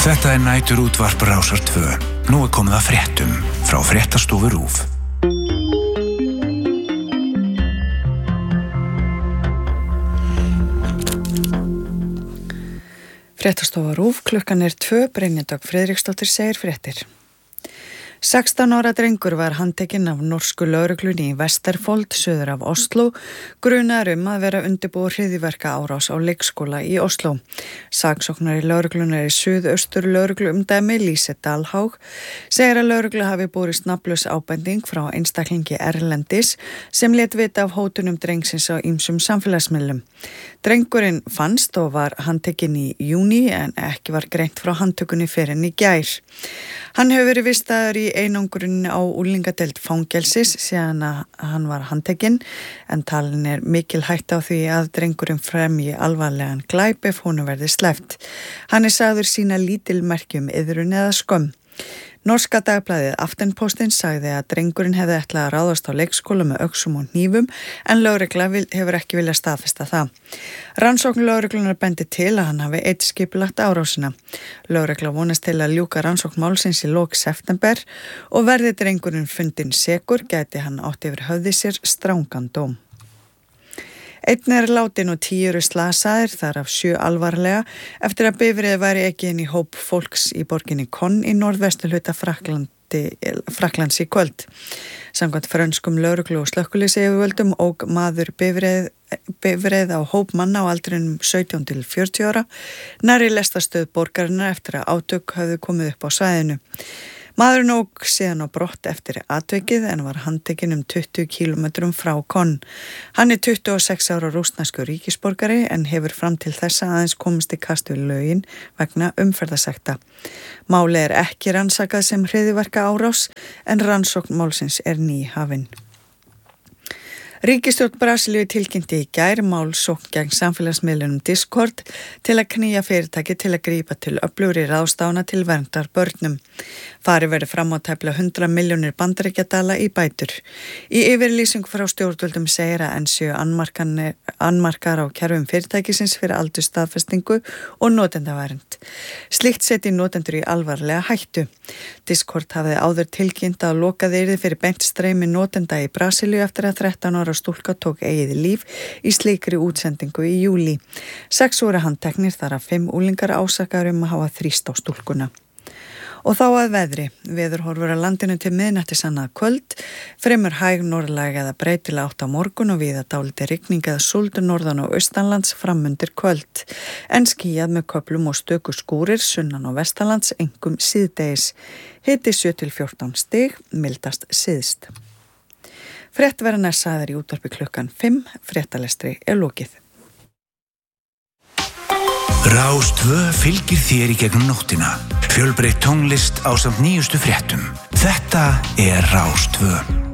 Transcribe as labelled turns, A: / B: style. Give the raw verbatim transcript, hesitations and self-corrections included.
A: Þetta er nætur útvarp Rásar tvö. Nú er komið að fréttum frá Fréttastofu RÚV.
B: Fréttastofa RÚV, klukkan er tvö, Brynjadögg Friðriksdóttir segir fréttir. sextán ára drengur var handtekinn af norsku lögreglunni í Vesterfold, suður af Oslo, grunaður um að vera undirbúið hryðjuverka árás á leikskóla í Oslo. Saksóknari lögreglunar í suðaustur lögregluumdæmi, Lise Dalhaug, segir að lögreglu hafi borist nafnlaus ábending frá einstaklingi erlendis sem lét vita af hótunum drengsins á ýmsum samfélagsmiðlum. Drengurinn fannst og var handtekinn í júní en ekki var greint frá handtökunni fyrr en í gær. Hann hefur verið vistaður í einangrunni á úlingadeild fangelsis síðan að hann var handtekinn en talin er mikil hætta á því að drengurinn fremji alvarlegan glæp ef honum verði sleppt. Hann er sagður sína lítil merki um iðrun eða skömm. Norska dagblaðið Aftenposten sagði að drengurinn hefði ætlað að ráðast á leikskóla með öxum og hnífum en lögregla hefur ekki viljað staðfesta það. Rannsókn lögreglunar bendi til að hann hafi eitt skipulagt árásina. Lögregla vonast til að ljúka rannsókn málsins í lok september og verði drengurinn fundinn sekur gæti hann átt yfir höfði sér strangan dóm. Einn er látin og tíu eru slasaðir, þar af sjö alvarlega, eftir að bifreið væri ekki inn í hóp fólks í borginni Konn í norðvesturhluta Frakklandi, Frakklands í kvöld. Samkvæmt frönskum lögreglu og slökkviliðsyfirvöldum ók maður bifreið, bifreið á hóp manna á aldrinum sautján til fjörutíu ára, nærri lestarstöð borgarinnar eftir að átök höfðu komið upp á svæðinu. Maðurinn ók síðan á brott eftir atvikið en var handtekinn um tuttugu kílómetrum frá Konn. Hann er tuttugu og sex ára rússneskur ríkisborgari en hefur fram til þessa aðeins komist í kast við lögin vegna umferðarsekta. Málið er ekki rannsakað sem hryðjuverka árás en rannsókn málsins er nýhafin. Ríkisstjórn Brasilíu tilkynnti í gær málsókn gegn samfélagsmiðlunum Discord til að knýja fyrirtæki til að grípa til öflugri ráðstafana til verndar börnum. Farið verður fram á tæplega hundrað milljónir bandaríkjadala í bætur. Í yfirlýsing frá stjórnvöldum segir að enn séu annmarkar á kerfum fyrirtækisins fyrir aldursstaðfestingu og notendavernd. Slíkt seti notendur í alvarlega hættu. Discord hafði áður tilkynnt að lokað yrði fyrir beint streymi notenda í Brasilíu eftir að þrettán ára stúlka tók eigið líf í slíkri útsendingu í júlí. Sex voru handteknir þar af fimm unglingar ásakaðir um að hafa þrýst á stúlkuna. Og þá að veðri. Veðurhorfur að landinu til miðnættis annað kvöld, fremur hæg norðlæg eða breytilega átt á morgun og víða dálítið rigning eða súld norðan og austanlands framundir kvöld. En skýjað með köflum og stöku skúrir sunnan og vestanlands einkum síðdegis. Hiti sjö til fjórtán stig, mildast síðst. Frétt verða næst sagðar í útvarpi klukkan fimm, fréttalestri er lokið.
A: Rás tvö fylgir þér í gegnum nóttina. Fjölbreytt tónlist ásamt nýjustu fréttum. Þetta er Rás tvö.